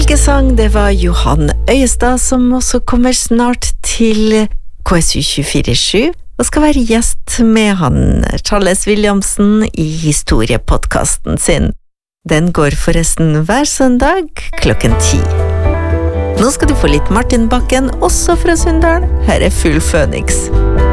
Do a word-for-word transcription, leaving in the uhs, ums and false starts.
Helgesang, det var Johan Øyestad som også kommer snart til K S U tjuefire sju og skal være gjest med han Charles Williamsen i historiepodcasten sin. Den går forresten hver søndag klokken ti. Nå skal du få litt Martin Bakken også fra Sunndal. Her er Full Føniks.